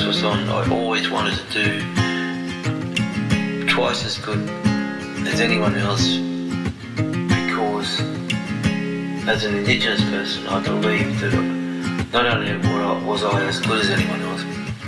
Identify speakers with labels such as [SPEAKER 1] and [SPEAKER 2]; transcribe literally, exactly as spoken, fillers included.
[SPEAKER 1] was on, I always wanted to do twice as good as anyone else, because as an Indigenous person I believed that not only was I as good as anyone else,